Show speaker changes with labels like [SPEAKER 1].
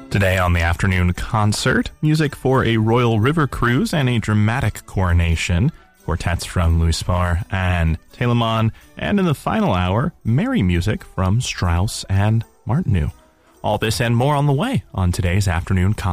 [SPEAKER 1] Today on the afternoon concert, music for a royal river cruise and a dramatic coronation, quartets from Louis Spohr and Telemann, and in the final hour, merry music from Strauss and Martinů. All this and more on the way on today's afternoon concert.